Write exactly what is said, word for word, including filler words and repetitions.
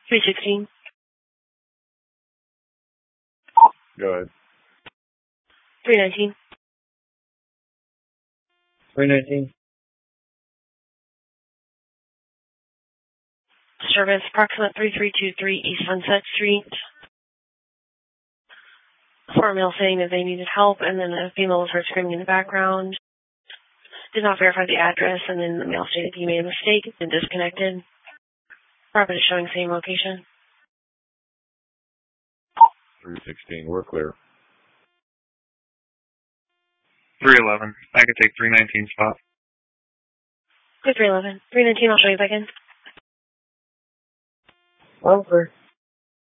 three sixteen. Go ahead. three nineteen. three nineteen. Service approximate three three two three East Sunset Street. For a male saying that they needed help, and then a female was heard screaming in the background. Did not verify the address, and then the male stated he made a mistake and disconnected. Property showing same location. three sixteen, we're clear. three eleven, I can take three nineteen spot. Good three eleven. three nineteen, I'll show you back in. Okay.